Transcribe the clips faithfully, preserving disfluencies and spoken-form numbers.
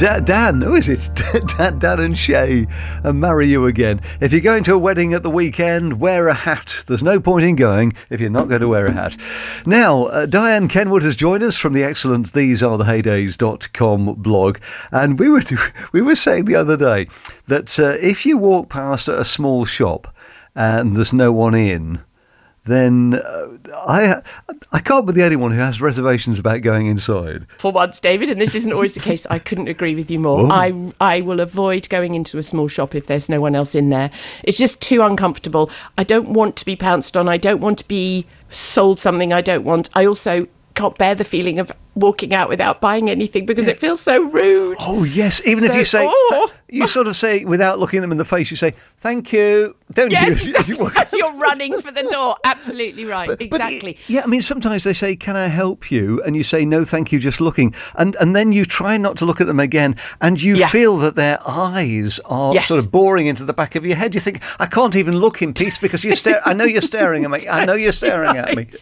Da- Dan, who is it? Dan, Dan and Shay, and Marry You Again. If you're going to a wedding at the weekend, wear a hat. There's no point in going if you're not going to wear a hat. Now, uh, Diane Kenwood has joined us from the excellent these are the heydays dot com blog, and we were we were saying the other day that uh, if you walk past a small shop and there's no one in, then uh, I I can't be the only one who has reservations about going inside. For once, David, and this isn't always the case, I couldn't agree with you more. Oh. I, I will avoid going into a small shop if there's no one else in there. It's just too uncomfortable. I don't want to be pounced on. I don't want to be sold something I don't want. I also can't bear the feeling of walking out without buying anything because it feels so rude. Oh, yes. Even So- if you say, oh. th- you sort of say, without looking them in the face, you say, thank you, don't Yes, you? exactly. walk As out. you're running for the door. Absolutely right. But- but exactly. y- yeah, I mean, sometimes they say, can I help you? And you say, no, thank you, just looking. And and then you try not to look at them again, and you Yeah. feel that their eyes are Yes. sort of boring into the back of your head. You think, I can't even look in peace because you stare. I know you're staring at me. I know you're staring at me.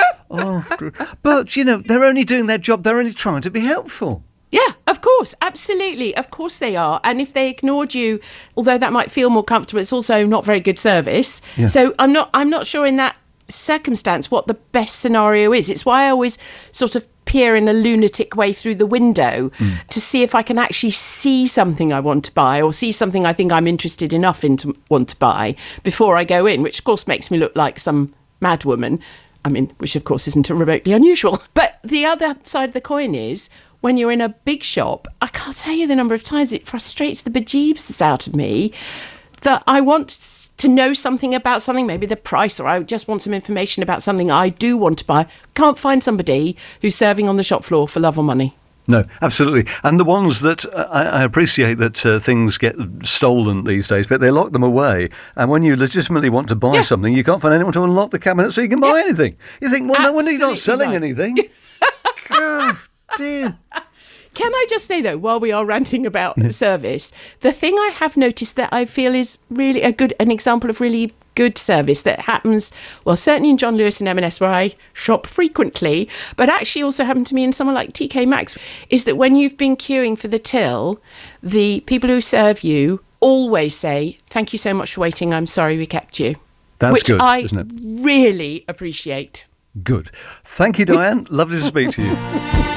Oh, good. But, you know, they're only doing their job. They're only trying to be helpful. Yeah, of course, absolutely. Of course they are. And if they ignored you, although that might feel more comfortable, it's also not very good service. Yeah. So I'm not I'm not sure in that circumstance what the best scenario is. It's why I always sort of peer in a lunatic way through the window Mm. to see if I can actually see something I want to buy or see something I think I'm interested enough in to want to buy before I go in, which of course makes me look like some madwoman. I mean, which of course isn't remotely unusual. But the other side of the coin is when you're in a big shop, I can't tell you the number of times it frustrates the bejeebs out of me that I want to know something about something, maybe the price, or I just want some information about something I do want to buy. Can't find somebody who's serving on the shop floor for love or money. No, absolutely. And the ones that uh, I, I appreciate that uh, things get stolen these days, but they lock them away. And when you legitimately want to buy Yeah. something, you can't find anyone to unlock the cabinet so you can buy Yeah. anything. You think, well, no wonder you're not Absolutely selling right. anything. God, dear. Can I just say, though, while we are ranting about service, the thing I have noticed that I feel is really a good, an example of really good service that happens, well, certainly in John Lewis and M and S, where I shop frequently, but actually also happened to me in somewhere like T K Maxx, is that when you've been queuing for the till, the people who serve you always say, thank you so much for waiting, I'm sorry we kept you. That's which good, I isn't it? really appreciate. Good. Thank you, Diane. Lovely to speak to you.